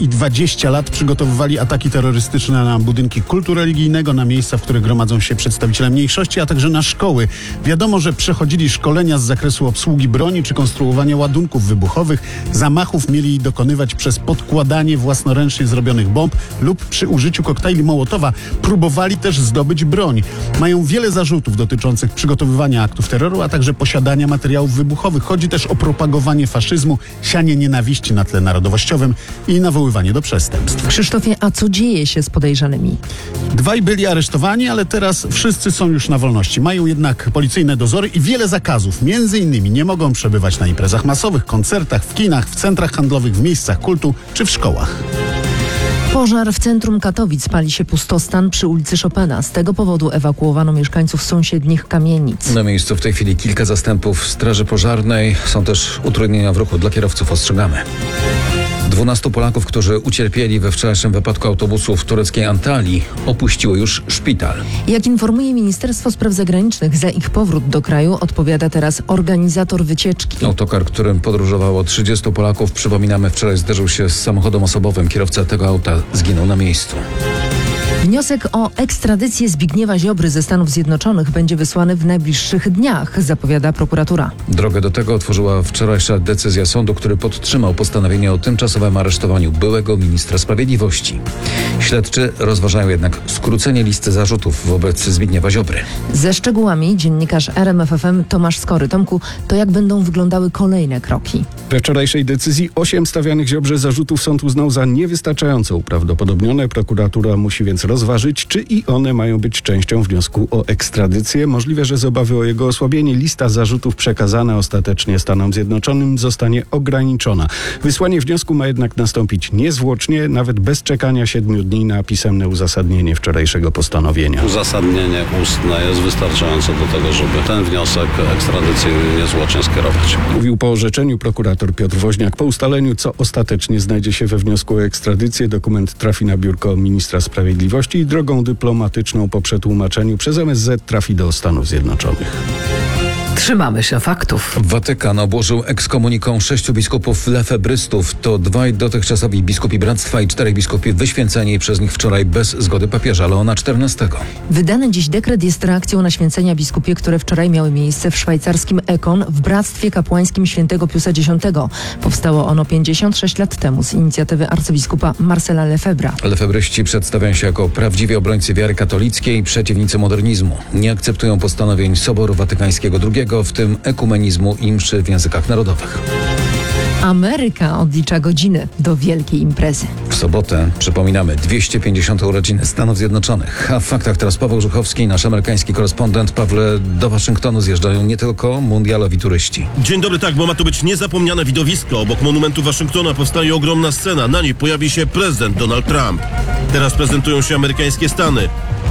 i 20 lat przygotowywali ataki terrorystyczne na budynki kultu religijnego, na miejsca, w których gromadzą się przedstawiciele mniejszości, a także na szkoły. Wiadomo, że przechodzili szkolenia z zakresu obsługi broni czy konstruowania ładunków wybuchowych. Zamachów mieli dokonywać przez podkładanie własnoręcznie zrobionych bomb lub przy użyciu koktajli Mołotowa. Próbowali też zdobyć broń. Mają wiele zarzutów dotyczących przygotowywania aktów terroru, a także posiadania materiałów wybuchowych. Chodzi też o propagowanie faszyzmu, sianie nienawiści na tle narodowościowym i nawoływanie do przestępstw. Krzysztofie, a co dzieje się z podejrzanymi? Dwaj byli aresztowani, ale teraz wszyscy są już na wolności. Mają jednak policyjne dozory i wiele zakazów. Między innymi nie mogą przebywać na imprezach masowych, koncertach, w kinach, w centrach handlowych, w miejscach kultu czy w szkołach. Pożar w centrum Katowic, pali się pustostan przy ulicy Chopina. Z tego powodu ewakuowano mieszkańców sąsiednich kamienic. Na miejscu w tej chwili kilka zastępów straży pożarnej. Są też utrudnienia w ruchu dla kierowców, ostrzegamy. 12 Polaków, którzy ucierpieli we wczorajszym wypadku autobusu w tureckiej Antalii, opuściło już szpital. Jak informuje Ministerstwo Spraw Zagranicznych, za ich powrót do kraju odpowiada teraz organizator wycieczki. Autokar, którym podróżowało 30 Polaków, przypominamy, wczoraj zderzył się z samochodem osobowym. Kierowca tego auta zginął na miejscu. Wniosek o ekstradycję Zbigniewa Ziobry ze Stanów Zjednoczonych będzie wysłany w najbliższych dniach, zapowiada prokuratura. Drogę do tego otworzyła wczorajsza decyzja sądu, który podtrzymał postanowienie o tymczasowym aresztowaniu byłego ministra sprawiedliwości. Śledczy rozważają jednak skrócenie listy zarzutów wobec Zbigniewa Ziobry. Ze szczegółami dziennikarz RMF FM Tomasz Skory. Tomku, to jak będą wyglądały kolejne kroki? We wczorajszej decyzji 8 stawianych Ziobrze zarzutów sąd uznał za niewystarczająco uprawdopodobnione. Prokuratura musi więc rozważyć, czy i one mają być częścią wniosku o ekstradycję. Możliwe, że z obawy o jego osłabienie lista zarzutów przekazana ostatecznie Stanom Zjednoczonym zostanie ograniczona. Wysłanie wniosku ma jednak nastąpić niezwłocznie, nawet bez czekania 7 dni na pisemne uzasadnienie wczorajszego postanowienia. Uzasadnienie ustne jest wystarczające do tego, żeby ten wniosek ekstradycyjny niezwłocznie skierować. Mówił po orzeczeniu prokurator Piotr Woźniak. Po ustaleniu, co ostatecznie znajdzie się we wniosku o ekstradycję, dokument trafi na biurko ministra sprawiedliwości i drogą dyplomatyczną po przetłumaczeniu przez MSZ trafi do Stanów Zjednoczonych. Trzymamy się faktów. Watykan obłożył ekskomuniką 6 biskupów lefebrystów. To 2 dotychczasowi biskupi Bractwa i 4 biskupi wyświęceni przez nich wczoraj bez zgody papieża Leona XIV. Wydany dziś dekret jest reakcją na święcenia biskupie, które wczoraj miały miejsce w szwajcarskim Ekon w Bractwie Kapłańskim Świętego Piusa X. Powstało ono 56 lat temu z inicjatywy arcybiskupa Marcela Lefebvra. Lefebryści przedstawiają się jako prawdziwi obrońcy wiary katolickiej i przeciwnicy modernizmu. Nie akceptują postanowień Soboru Watykańskiego II, w tym ekumenizmu i mszy w językach narodowych. Ameryka odlicza godziny do wielkiej imprezy. W sobotę, przypominamy, 250. urodziny Stanów Zjednoczonych. A w faktach teraz Paweł Żuchowski, nasz amerykański korespondent. Pawle, do Waszyngtonu zjeżdżają nie tylko mundialowi turyści. Dzień dobry, tak, bo ma to być niezapomniane widowisko. Obok monumentu Waszyngtona powstaje ogromna scena. Na niej pojawi się prezydent Donald Trump. Teraz prezentują się amerykańskie Stany.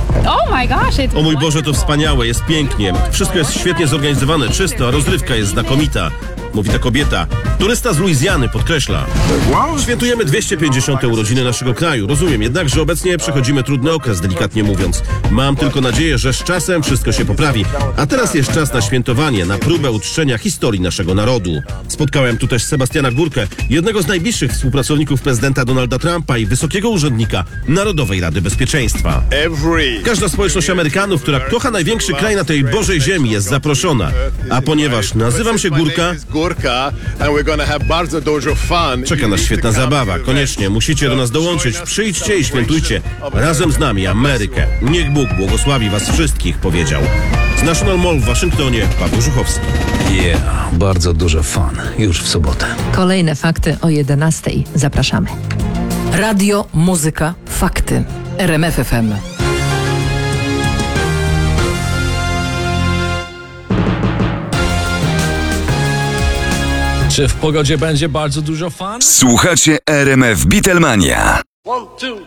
O mój Boże, to wspaniałe, jest pięknie. Wszystko jest świetnie zorganizowane, czysto, a rozrywka jest znakomita. Mówi ta kobieta. Turysta z Luizjany podkreśla. Świętujemy 250. urodziny naszego kraju. Rozumiem jednak, że obecnie przechodzimy trudny okres, delikatnie mówiąc. Mam tylko nadzieję, że z czasem wszystko się poprawi. A teraz jest czas na świętowanie, na próbę uczczenia historii naszego narodu. Spotkałem tu też Sebastiana Górkę, jednego z najbliższych współpracowników prezydenta Donalda Trumpa i wysokiego urzędnika Narodowej Rady Bezpieczeństwa. Każda społeczność Amerykanów, która kocha największy kraj na tej Bożej ziemi, jest zaproszona. A ponieważ nazywam się Górka, czeka nas świetna zabawa. Koniecznie musicie do nas dołączyć. Przyjdźcie i świętujcie razem z nami Amerykę. Niech Bóg błogosławi was wszystkich, powiedział. Z National Mall w Waszyngtonie Paweł Żuchowski. Bardzo dużo fan. Już w sobotę. Kolejne fakty o 11:00. Zapraszamy. Radio, muzyka, fakty. RMF FM. Czy w pogodzie będzie bardzo dużo fan? Słuchacie RMF Beatlemania.